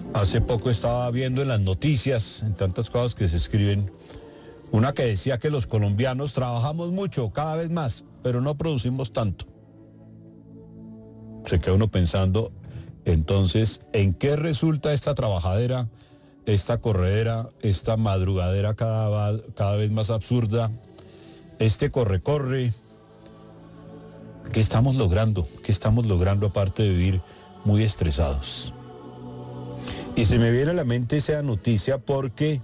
Hace poco estaba viendo en las noticias, en tantas cosas que se escriben, una que decía que los colombianos trabajamos mucho, cada vez más, pero no producimos tanto. Se queda uno pensando, entonces, ¿en qué resulta esta trabajadera, esta corredera, esta madrugadera cada vez más absurda, este corre-corre? ¿Qué estamos logrando? ¿Qué estamos logrando aparte de vivir muy estresados? Y se me viene a la mente esa noticia porque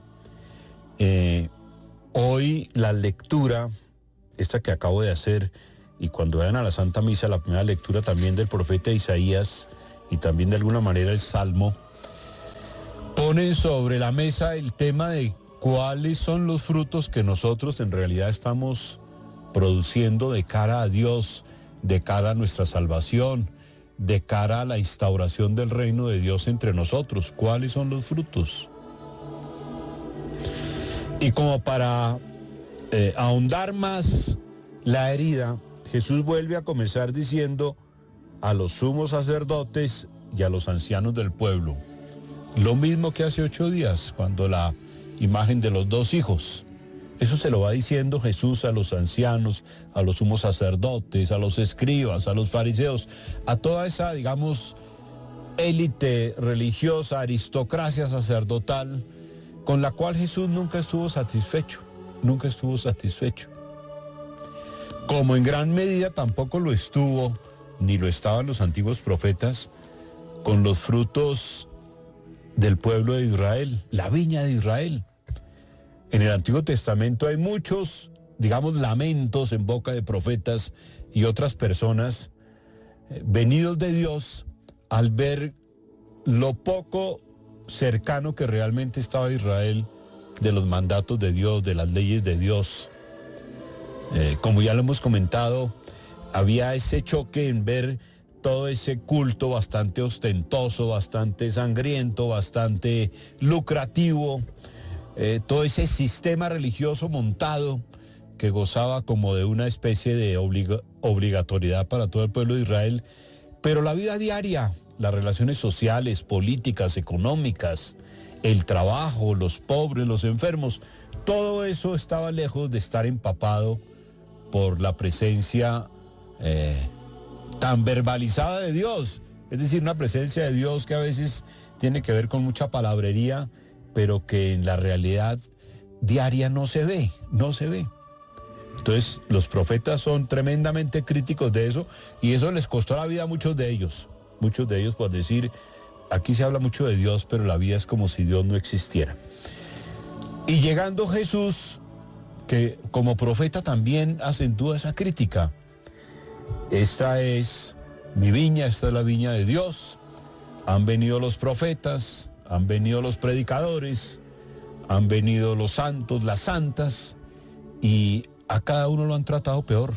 hoy la lectura, esta que acabo de hacer, y cuando vayan a la Santa Misa, la primera lectura también del profeta Isaías y también de alguna manera el Salmo, ponen sobre la mesa el tema de cuáles son los frutos que nosotros en realidad estamos produciendo de cara a Dios, de cara a nuestra salvación, de cara a la instauración del reino de Dios entre nosotros. ¿Cuáles son los frutos? Y como para ahondar más la herida, Jesús vuelve a comenzar diciendo a los sumos sacerdotes y a los ancianos del pueblo, lo mismo que hace 8 días, cuando la imagen de los 2 hijos. Eso se lo va diciendo Jesús a los ancianos, a los sumos sacerdotes, a los escribas, a los fariseos, a toda esa, digamos, élite religiosa, aristocracia sacerdotal, con la cual Jesús nunca estuvo satisfecho, nunca estuvo satisfecho. Como en gran medida tampoco lo estuvo, ni lo estaban los antiguos profetas, con los frutos del pueblo de Israel, la viña de Israel. En el Antiguo Testamento hay muchos, digamos, lamentos en boca de profetas y otras personas venidos de Dios al ver lo poco cercano que realmente estaba Israel de los mandatos de Dios, de las leyes de Dios. Como ya lo hemos comentado, había ese choque en ver todo ese culto bastante ostentoso, bastante sangriento, bastante lucrativo, todo ese sistema religioso montado que gozaba como de una especie de obligatoriedad para todo el pueblo de Israel, pero la vida diaria, las relaciones sociales, políticas, económicas, el trabajo, los pobres, los enfermos, todo eso estaba lejos de estar empapado por la presencia tan verbalizada de Dios, es decir, una presencia de Dios que a veces tiene que ver con mucha palabrería, pero que en la realidad diaria no se ve. Entonces, los profetas son tremendamente críticos de eso, y eso les costó la vida a muchos de ellos por decir, aquí se habla mucho de Dios, pero la vida es como si Dios no existiera. Y llegando Jesús, que como profeta también acentúa esa crítica. Esta es mi viña, esta es la viña de Dios. Han venido los profetas, han venido los predicadores, han venido los santos, las santas, y a cada uno lo han tratado peor.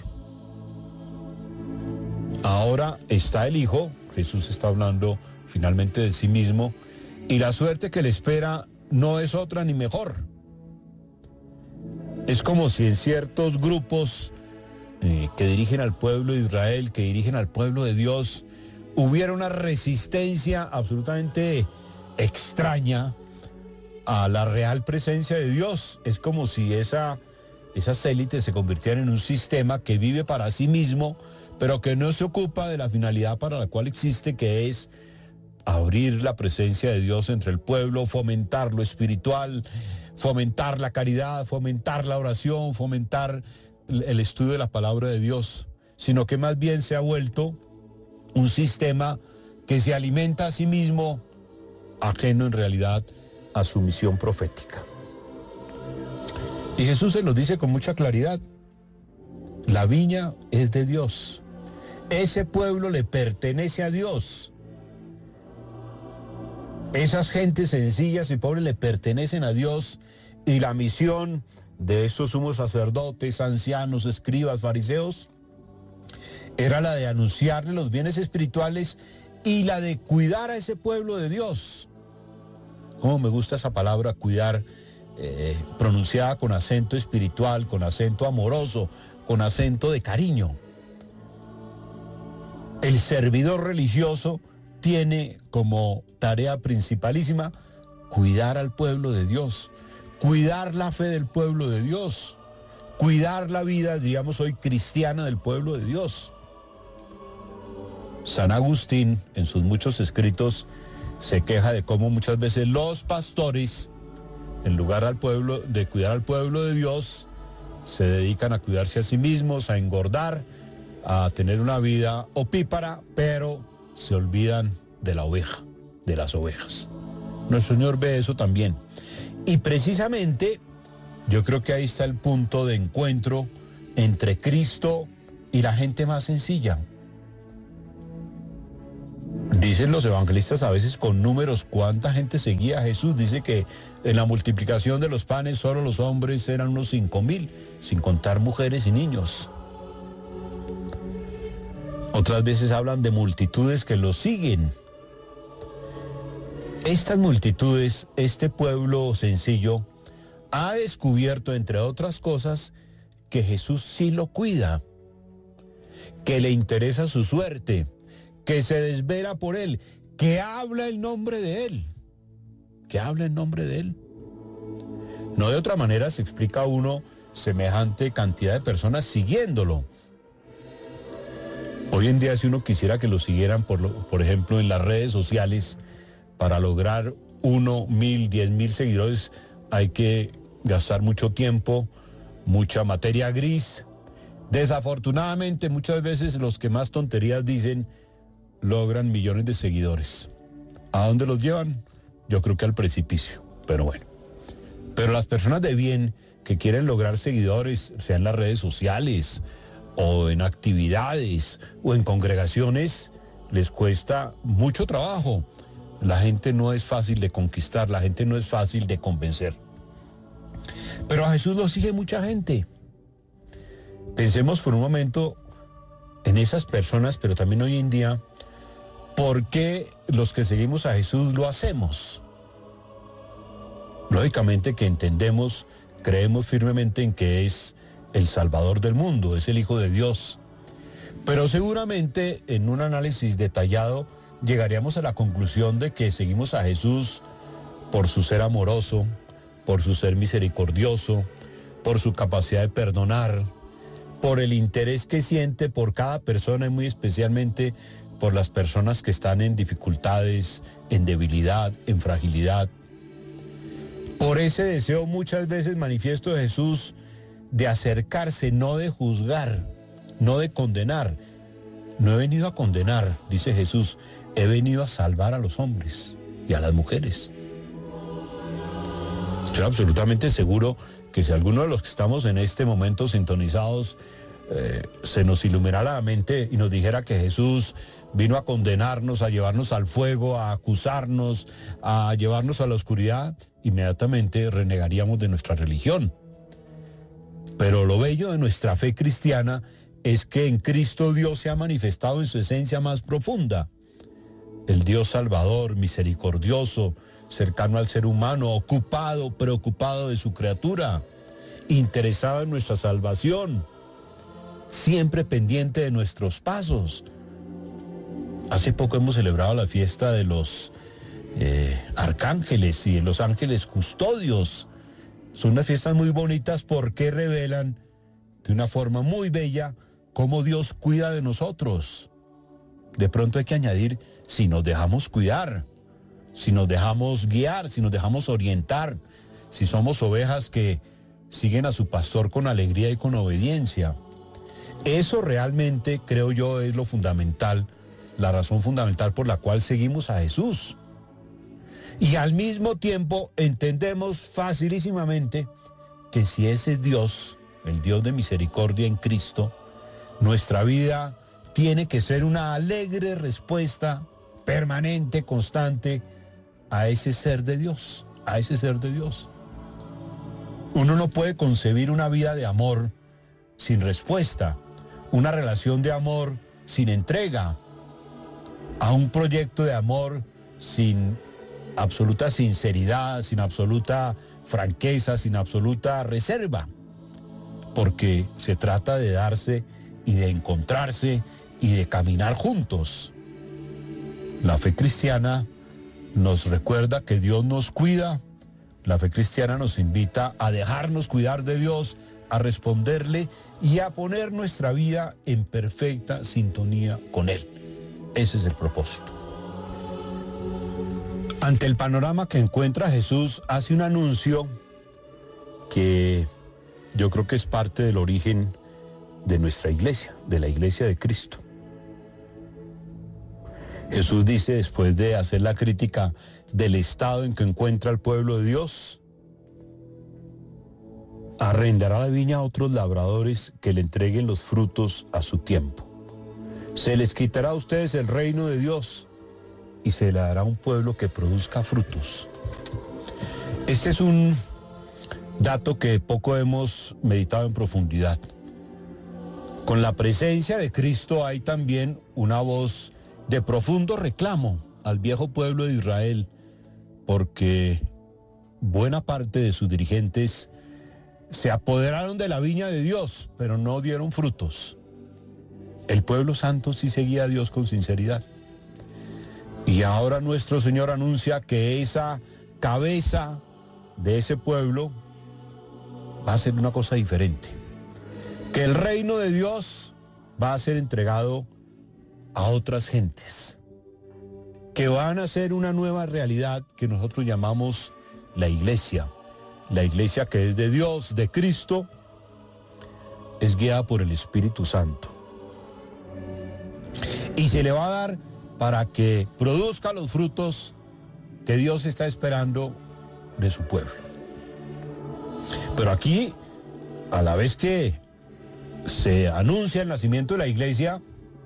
Ahora está el Hijo, Jesús está hablando finalmente de sí mismo, y la suerte que le espera no es otra ni mejor. Es como si en ciertos grupos que dirigen al pueblo de Israel, que dirigen al pueblo de Dios, hubiera una resistencia absolutamente extraña a la real presencia de Dios. Es como si esas élites se convirtieran en un sistema que vive para sí mismo, pero que no se ocupa de la finalidad para la cual existe, que es abrir la presencia de Dios entre el pueblo, fomentar lo espiritual, fomentar la caridad, fomentar la oración, fomentar el estudio de la palabra de Dios, sino que más bien se ha vuelto un sistema que se alimenta a sí mismo, ajeno en realidad a su misión profética. Y Jesús se los dice con mucha claridad: la viña es de Dios, ese pueblo le pertenece a Dios, esas gentes sencillas y pobres le pertenecen a Dios, y la misión de esos sumos sacerdotes, ancianos, escribas, fariseos, era la de anunciarle los bienes espirituales y la de cuidar a ese pueblo de Dios. Cómo me gusta esa palabra, cuidar, pronunciada con acento espiritual, con acento amoroso, con acento de cariño. El servidor religioso tiene como tarea principalísima cuidar al pueblo de Dios, cuidar la fe del pueblo de Dios, cuidar la vida, digamos hoy, cristiana del pueblo de Dios. San Agustín, en sus muchos escritos, se queja de cómo muchas veces los pastores, en lugar de cuidar al pueblo de Dios, se dedican a cuidarse a sí mismos, a engordar, a tener una vida opípara, pero se olvidan de la oveja, de las ovejas. Nuestro Señor ve eso también. Y precisamente yo creo que ahí está el punto de encuentro entre Cristo y la gente más sencilla. Dicen los evangelistas a veces con números cuánta gente seguía a Jesús. Dice que en la multiplicación de los panes solo los hombres eran unos 5,000, sin contar mujeres y niños. Otras veces hablan de multitudes que los siguen. Estas multitudes, este pueblo sencillo, ha descubierto, entre otras cosas, que Jesús sí lo cuida, que le interesa su suerte, que se desvela por él, que habla el nombre de él, que habla el nombre de él. No de otra manera se explica uno semejante cantidad de personas siguiéndolo. Hoy en día, si uno quisiera que lo siguieran, por ejemplo, en las redes sociales, para lograr 1, 1,000, 10,000 seguidores, hay que gastar mucho tiempo, mucha materia gris. Desafortunadamente, muchas veces los que más tonterías dicen logran millones de seguidores. ¿A dónde los llevan? Yo creo que al precipicio, pero bueno. Pero las personas de bien que quieren lograr seguidores, sea en las redes sociales, o en actividades, o en congregaciones, les cuesta mucho trabajo. La gente no es fácil de conquistar, la gente no es fácil de convencer. Pero a Jesús lo sigue mucha gente. Pensemos por un momento en esas personas, pero también hoy en día, ¿por qué los que seguimos a Jesús lo hacemos? Lógicamente que entendemos, creemos firmemente en que es el Salvador del mundo, es el Hijo de Dios. Pero seguramente en un análisis detallado llegaríamos a la conclusión de que seguimos a Jesús por su ser amoroso, por su ser misericordioso, por su capacidad de perdonar, por el interés que siente por cada persona y muy especialmente por las personas que están en dificultades, en debilidad, en fragilidad. Por ese deseo muchas veces manifiesto de Jesús de acercarse, no de juzgar, no de condenar. No he venido a condenar, dice Jesús, he venido a salvar a los hombres y a las mujeres. Estoy absolutamente seguro que si alguno de los que estamos en este momento sintonizados se nos iluminara la mente y nos dijera que Jesús vino a condenarnos, a llevarnos al fuego, a acusarnos, a llevarnos a la oscuridad, inmediatamente renegaríamos de nuestra religión. Pero lo bello de nuestra fe cristiana es que en Cristo Dios se ha manifestado en su esencia más profunda. El Dios salvador, misericordioso, cercano al ser humano, ocupado, preocupado de su criatura, interesado en nuestra salvación, siempre pendiente de nuestros pasos. Hace poco hemos celebrado la fiesta de los arcángeles y de los ángeles custodios. Son unas fiestas muy bonitas porque revelan de una forma muy bella cómo Dios cuida de nosotros. De pronto hay que añadir, si nos dejamos cuidar, si nos dejamos guiar, si nos dejamos orientar, si somos ovejas que siguen a su pastor con alegría y con obediencia. Eso realmente, creo yo, es lo fundamental, la razón fundamental por la cual seguimos a Jesús. Y al mismo tiempo entendemos facilísimamente que si ese es Dios, el Dios de misericordia en Cristo, nuestra vida tiene que ser una alegre respuesta permanente, constante, a ese ser de Dios, a ese ser de Dios. Uno no puede concebir una vida de amor sin respuesta, una relación de amor sin entrega, a un proyecto de amor sin absoluta sinceridad, sin absoluta franqueza, sin absoluta reserva, porque se trata de darse y de encontrarse y de caminar juntos. La fe cristiana nos recuerda que Dios nos cuida. La fe cristiana nos invita a dejarnos cuidar de Dios, a responderle y a poner nuestra vida en perfecta sintonía con Él. Ese es el propósito. Ante el panorama que encuentra, Jesús hace un anuncio que yo creo que es parte del origen de nuestra iglesia, de la iglesia de Cristo. Jesús dice, después de hacer la crítica del estado en que encuentra el pueblo de Dios, arrendará la viña a otros labradores que le entreguen los frutos a su tiempo. Se les quitará a ustedes el reino de Dios y se le dará un pueblo que produzca frutos. Este es un dato que poco hemos meditado en profundidad. Con la presencia de Cristo hay también una voz de profundo reclamo al viejo pueblo de Israel, porque buena parte de sus dirigentes se apoderaron de la viña de Dios, pero no dieron frutos. El pueblo santo sí seguía a Dios con sinceridad. Y ahora nuestro Señor anuncia que esa cabeza de ese pueblo va a ser una cosa diferente. Que el reino de Dios va a ser entregado a otras gentes. Que van a ser una nueva realidad que nosotros llamamos la iglesia. La iglesia que es de Dios, de Cristo, es guiada por el Espíritu Santo. Y se le va a dar para que produzca los frutos que Dios está esperando de su pueblo. Pero aquí, a la vez que se anuncia el nacimiento de la iglesia,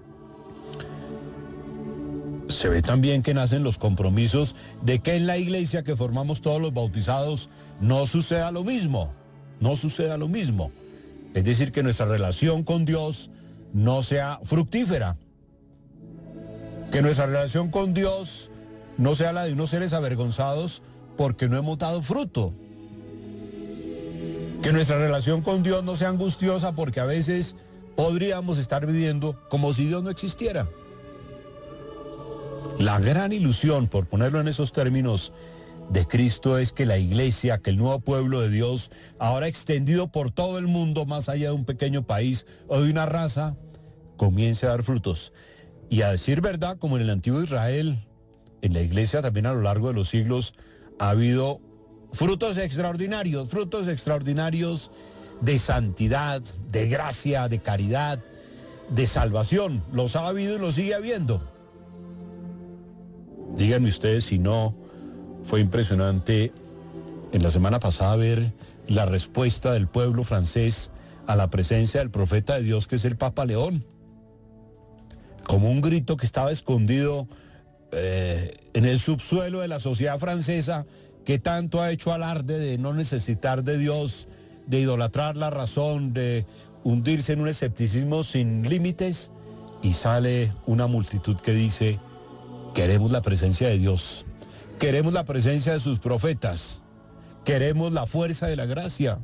se ve también que nacen los compromisos de que en la iglesia que formamos todos los bautizados no suceda lo mismo, no suceda lo mismo. Es decir, que nuestra relación con Dios no sea fructífera, que nuestra relación con Dios no sea la de unos seres avergonzados porque no hemos dado fruto, que nuestra relación con Dios no sea angustiosa porque a veces podríamos estar viviendo como si Dios no existiera. La gran ilusión, por ponerlo en esos términos, de Cristo es que la iglesia, que el nuevo pueblo de Dios, ahora extendido por todo el mundo, más allá de un pequeño país o de una raza, comience a dar frutos. Y a decir verdad, como en el antiguo Israel, en la iglesia también a lo largo de los siglos ha habido frutos extraordinarios de santidad, de gracia, de caridad, de salvación. Los ha habido y los sigue habiendo. Díganme ustedes si no fue impresionante en la semana pasada ver la respuesta del pueblo francés a la presencia del profeta de Dios, que es el Papa León. Como un grito que estaba escondido en el subsuelo de la sociedad francesa, que tanto ha hecho alarde de no necesitar de Dios, de idolatrar la razón, de hundirse en un escepticismo sin límites, y sale una multitud que dice: queremos la presencia de Dios, queremos la presencia de sus profetas, queremos la fuerza de la gracia.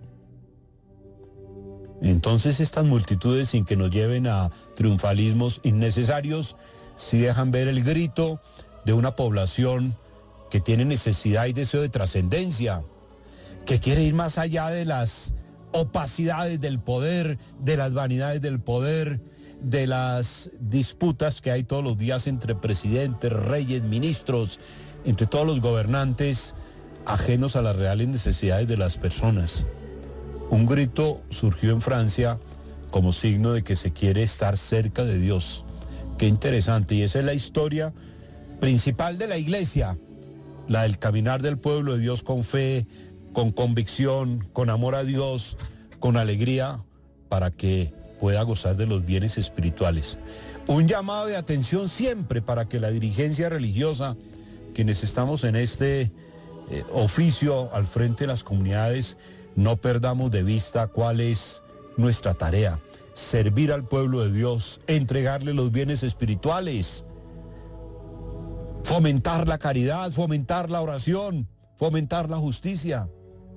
Entonces estas multitudes, sin que nos lleven a triunfalismos innecesarios, sí dejan ver el grito de una población que tiene necesidad y deseo de trascendencia, que quiere ir más allá de las opacidades del poder, de las vanidades del poder, de las disputas que hay todos los días entre presidentes, reyes, ministros, entre todos los gobernantes, ajenos a las reales necesidades de las personas. Un grito surgió en Francia como signo de que se quiere estar cerca de Dios. Qué interesante, y esa es la historia principal de la iglesia, la del caminar del pueblo de Dios con fe, con convicción, con amor a Dios, con alegría, para que pueda gozar de los bienes espirituales. Un llamado de atención siempre para que la dirigencia religiosa, quienes estamos en este oficio al frente de las comunidades, no perdamos de vista cuál es nuestra tarea: servir al pueblo de Dios, entregarle los bienes espirituales, fomentar la caridad, fomentar la oración, fomentar la justicia.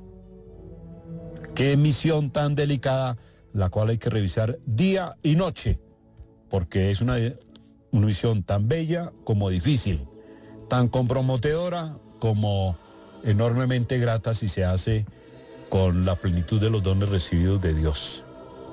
Qué misión tan delicada, la cual hay que revisar día y noche, porque es una una misión tan bella como difícil, tan comprometedora como enormemente grata si se hace con la plenitud de los dones recibidos de Dios.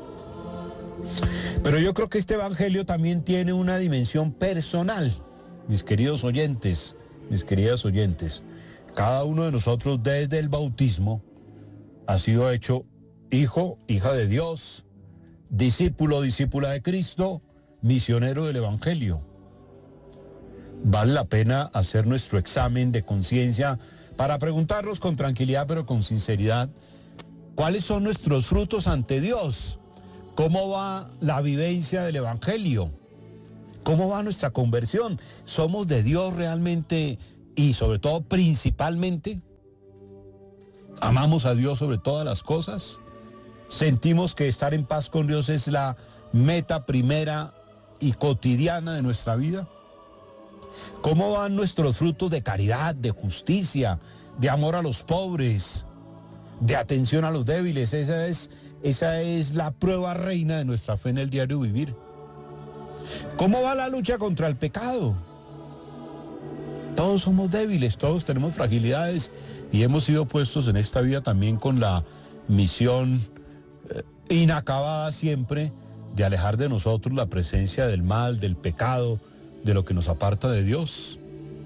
Pero yo creo que este evangelio también tiene una dimensión personal, mis queridos oyentes, mis queridas oyentes. Cada uno de nosotros desde el bautismo ha sido hecho hijo, hija de Dios, discípulo, discípula de Cristo, misionero del evangelio. Vale la pena hacer nuestro examen de conciencia para preguntarnos con tranquilidad pero con sinceridad, ¿cuáles son nuestros frutos ante Dios? ¿Cómo va la vivencia del evangelio? ¿Cómo va nuestra conversión? ¿Somos de Dios realmente y sobre todo principalmente? ¿Amamos a Dios sobre todas las cosas? ¿Sentimos que estar en paz con Dios es la meta primera y cotidiana de nuestra vida? ¿Cómo van nuestros frutos de caridad, de justicia, de amor a los pobres, de atención a los débiles? Esa es la prueba reina de nuestra fe en el diario vivir. ¿Cómo va la lucha contra el pecado? Todos somos débiles, todos tenemos fragilidades y hemos sido puestos en esta vida también con la misión inacabada siempre de alejar de nosotros la presencia del mal, del pecado, de lo que nos aparta de Dios.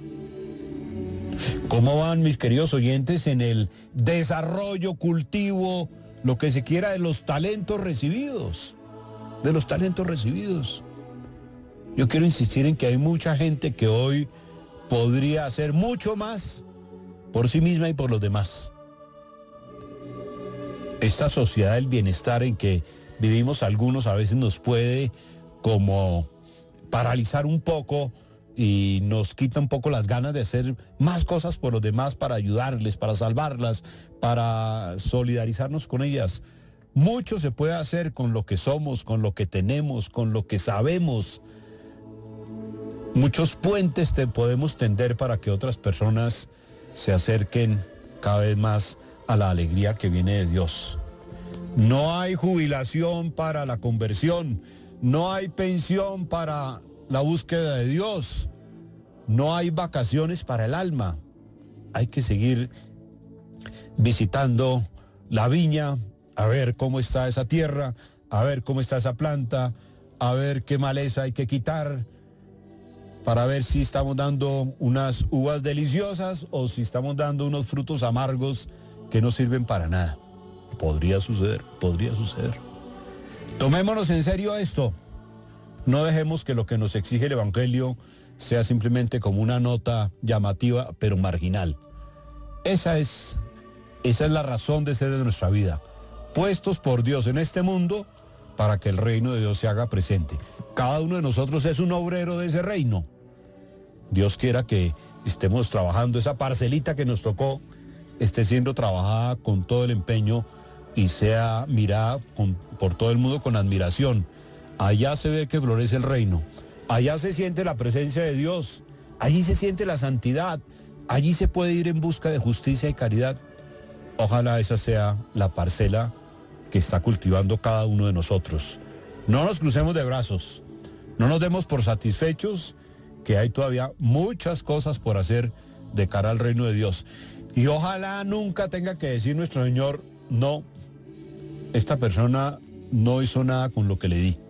¿Cómo van, mis queridos oyentes, en el desarrollo, cultivo, lo que se quiera de los talentos recibidos? De los talentos recibidos. Yo quiero insistir en que hay mucha gente que hoy podría hacer mucho más por sí misma y por los demás. Esta sociedad del bienestar en que vivimos algunos a veces nos puede como paralizar un poco y nos quita un poco las ganas de hacer más cosas por los demás para ayudarles, para salvarlas, para solidarizarnos con ellas. Mucho se puede hacer con lo que somos, con lo que tenemos, con lo que sabemos. Muchos puentes podemos tender para que otras personas se acerquen cada vez más a la alegría que viene de Dios. No hay jubilación para la conversión, no hay pensión para la búsqueda de Dios, no hay vacaciones para el alma. Hay que seguir visitando la viña, a ver cómo está esa tierra, a ver cómo está esa planta, a ver qué maleza hay que quitar, para ver si estamos dando unas uvas deliciosas o si estamos dando unos frutos amargos que no sirven para nada. Podría suceder, podría suceder. Tomémonos en serio esto. No dejemos que lo que nos exige el evangelio sea simplemente como una nota llamativa pero marginal. Esa es la razón de ser de nuestra vida. Puestos por Dios en este mundo para que el reino de Dios se haga presente. Cada uno de nosotros es un obrero de ese reino. Dios quiera que estemos trabajando, esa parcelita que nos tocó esté siendo trabajada con todo el empeño y sea mirada por todo el mundo con admiración. Allá se ve que florece el reino, allá se siente la presencia de Dios, allí se siente la santidad, allí se puede ir en busca de justicia y caridad. Ojalá esa sea la parcela que está cultivando cada uno de nosotros. No nos crucemos de brazos, no nos demos por satisfechos, que hay todavía muchas cosas por hacer de cara al reino de Dios. Y ojalá nunca tenga que decir nuestro Señor, no, esta persona no hizo nada con lo que le di.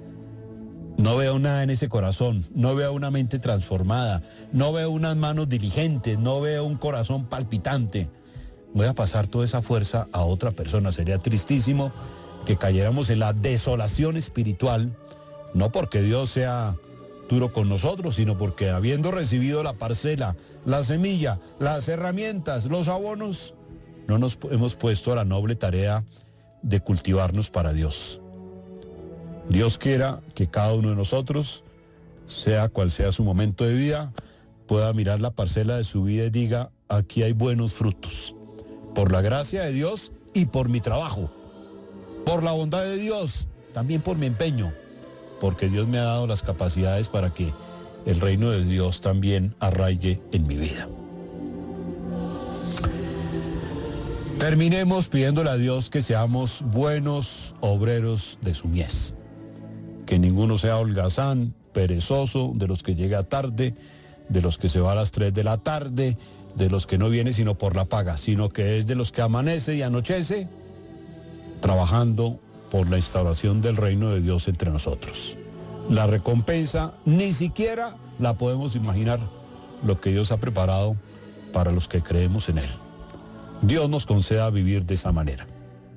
No veo nada en ese corazón, no veo una mente transformada, no veo unas manos diligentes, no veo un corazón palpitante. Voy a pasar toda esa fuerza a otra persona. Sería tristísimo que cayéramos en la desolación espiritual, no porque Dios sea duro con nosotros, sino porque habiendo recibido la parcela, la semilla, las herramientas, los abonos, no nos hemos puesto a la noble tarea de cultivarnos para Dios. Dios quiera que cada uno de nosotros, sea cual sea su momento de vida, pueda mirar la parcela de su vida y diga, aquí hay buenos frutos, por la gracia de Dios y por mi trabajo, por la bondad de Dios, también por mi empeño, porque Dios me ha dado las capacidades para que el reino de Dios también arraigue en mi vida. Terminemos pidiéndole a Dios que seamos buenos obreros de su mies, que ninguno sea holgazán, perezoso, de los que llega tarde, de los que se va a las 3 de la tarde, de los que no viene sino por la paga, sino que es de los que amanece y anochece trabajando por la instauración del reino de Dios entre nosotros. La recompensa ni siquiera la podemos imaginar, lo que Dios ha preparado para los que creemos en Él. Dios nos conceda vivir de esa manera.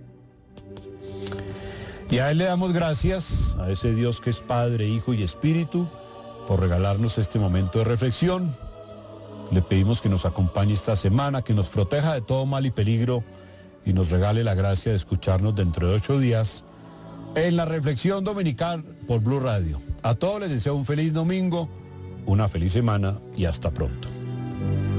Y a Él le damos gracias, a ese Dios que es Padre, Hijo y Espíritu, por regalarnos este momento de reflexión. Le pedimos que nos acompañe esta semana, que nos proteja de todo mal y peligro y nos regale la gracia de escucharnos dentro de 8 días en la reflexión dominical por Blue Radio. A todos les deseo un feliz domingo, una feliz semana y hasta pronto.